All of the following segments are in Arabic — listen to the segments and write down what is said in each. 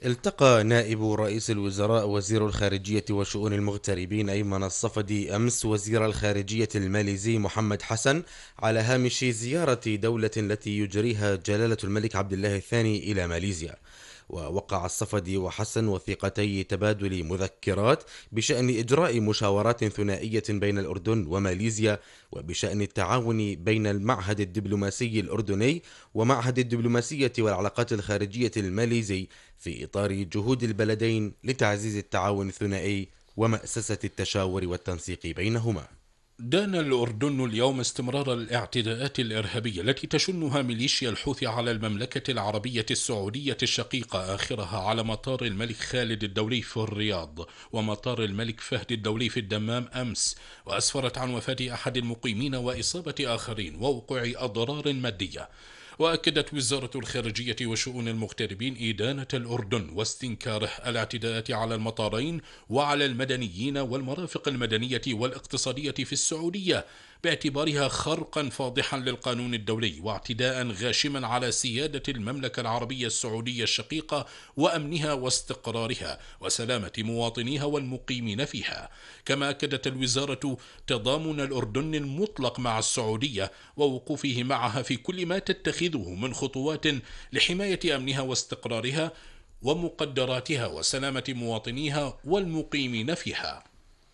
التقى نائب رئيس الوزراء وزير الخارجية وشؤون المغتربين أيمن الصفدي أمس وزير الخارجية الماليزي محمد حسن على هامش زيارة دولة التي يجريها جلالة الملك عبد الله الثاني إلى ماليزيا. ووقع الصفدي وحسن وثيقتي تبادل مذكرات بشأن إجراء مشاورات ثنائية بين الأردن وماليزيا، وبشأن التعاون بين المعهد الدبلوماسي الأردني ومعهد الدبلوماسية والعلاقات الخارجية الماليزي في إطار جهود البلدين لتعزيز التعاون الثنائي ومأسسة التشاور والتنسيق بينهما. دان الأردن اليوم استمرار الاعتداءات الإرهابية التي تشنها ميليشيا الحوثي على المملكة العربية السعودية الشقيقة، آخرها على مطار الملك خالد الدولي في الرياض ومطار الملك فهد الدولي في الدمام أمس، وأسفرت عن وفاة أحد المقيمين وإصابة آخرين ووقوع أضرار مادية. وأكدت وزارة الخارجية وشؤون المغتربين إدانة الأردن واستنكاره الاعتداءات على المطارين وعلى المدنيين والمرافق المدنية والاقتصادية في السعودية، باعتبارها خرقا فاضحا للقانون الدولي واعتداء غاشما على سيادة المملكة العربية السعودية الشقيقة وأمنها واستقرارها وسلامة مواطنيها والمقيمين فيها. كما أكدت الوزارة تضامن الأردن المطلق مع السعودية ووقوفه معها في كل ما تتخذه من خطوات لحماية أمنها واستقرارها ومقدراتها وسلامة مواطنيها والمقيمين فيها.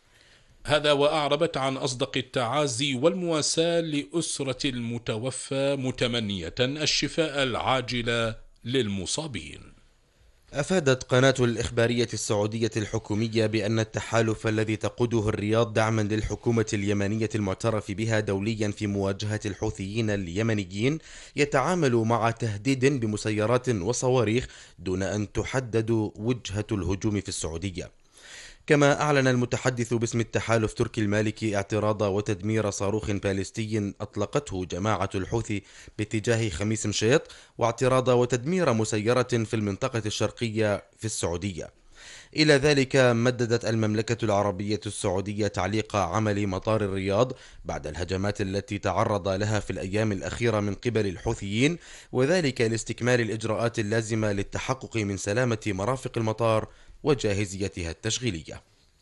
هذا وأعربت عن أصدق التعازي والمواساة لأسرة المتوفى، متمنية الشفاء العاجل للمصابين. أفادت قناة الإخبارية السعودية الحكومية بأن التحالف الذي تقوده الرياض دعما للحكومة اليمنية المعترف بها دوليا في مواجهة الحوثيين اليمنيين يتعامل مع تهديد بمسيرات وصواريخ دون أن تحدد وجهة الهجوم في السعودية. كما أعلن المتحدث باسم التحالف تركي المالكي اعتراض وتدمير صاروخ باليستي أطلقته جماعة الحوثي باتجاه خميس مشيط، واعتراض وتدمير مسيرة في المنطقة الشرقية في السعودية. إلى ذلك مددت المملكة العربية السعودية تعليق عمل مطار الرياض بعد الهجمات التي تعرض لها في الأيام الأخيرة من قبل الحوثيين، وذلك لاستكمال الإجراءات اللازمة للتحقق من سلامة مرافق المطار وجاهزيتها التشغيلية.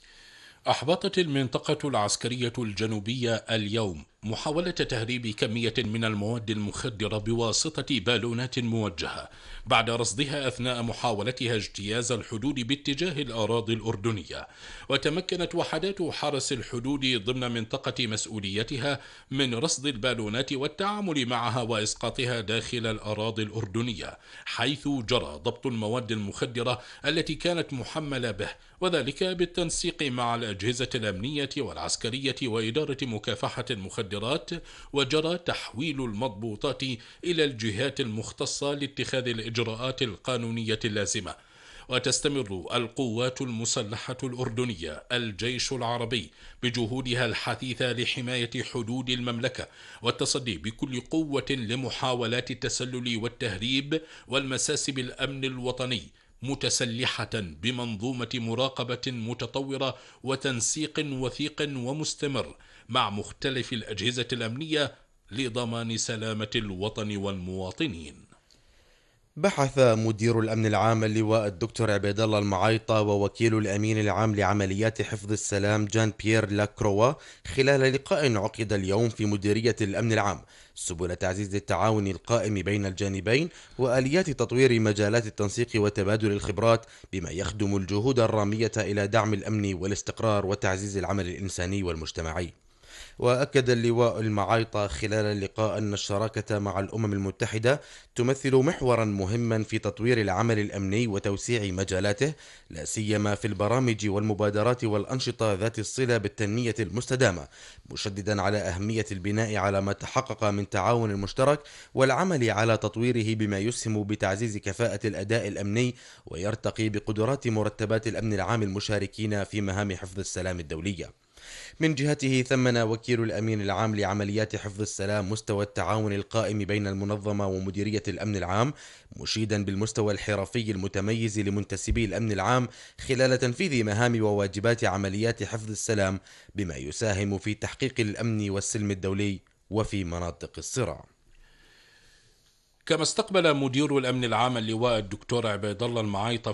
أحبطت المنطقة العسكرية الجنوبية اليوم محاولة تهريب كمية من المواد المخدرة بواسطة بالونات موجهة بعد رصدها أثناء محاولتها اجتياز الحدود باتجاه الأراضي الأردنية. وتمكنت وحدات حرس الحدود ضمن منطقة مسؤوليتها من رصد البالونات والتعامل معها وإسقاطها داخل الأراضي الأردنية، حيث جرى ضبط المواد المخدرة التي كانت محملة به، وذلك بالتنسيق مع الأجهزة الأمنية والعسكرية وإدارة مكافحة المخدرات. وجرى تحويل المضبوطات إلى الجهات المختصة لاتخاذ الإجراءات القانونية اللازمة. وتستمر القوات المسلحة الأردنية الجيش العربي بجهودها الحثيثة لحماية حدود المملكة والتصدي بكل قوة لمحاولات التسلل والتهريب والمساس بالأمن الوطني، متسلحة بمنظومة مراقبة متطورة وتنسيق وثيق ومستمر مع مختلف الأجهزة الأمنية لضمان سلامة الوطن والمواطنين. بحث مدير الأمن العام اللواء الدكتور عبيد الله المعايطة ووكيل الأمين العام لعمليات حفظ السلام جان بيير لاكروا خلال لقاء عقد اليوم في مديرية الأمن العام سبل تعزيز التعاون القائم بين الجانبين وآليات تطوير مجالات التنسيق وتبادل الخبرات بما يخدم الجهود الرامية إلى دعم الأمن والاستقرار وتعزيز العمل الإنساني والمجتمعي. وأكد اللواء المعايطة خلال اللقاء أن الشراكة مع الأمم المتحدة تمثل محورا مهما في تطوير العمل الأمني وتوسيع مجالاته، لا سيما في البرامج والمبادرات والأنشطة ذات الصلة بالتنمية المستدامة، مشددا على أهمية البناء على ما تحقق من تعاون مشترك والعمل على تطويره بما يسهم بتعزيز كفاءة الأداء الأمني ويرتقي بقدرات مرتبات الأمن العام المشاركين في مهام حفظ السلام الدولية. من جهته ثمن وكيل الأمين العام لعمليات حفظ السلام مستوى التعاون القائم بين المنظمة ومديرية الأمن العام، مشيدا بالمستوى الحرفي المتميز لمنتسبي الأمن العام خلال تنفيذ مهام وواجبات عمليات حفظ السلام بما يساهم في تحقيق الأمن والسلم الدولي وفي مناطق الصراع. كما استقبل مدير الأمن العام اللواء الدكتور عبيد الله المعايطة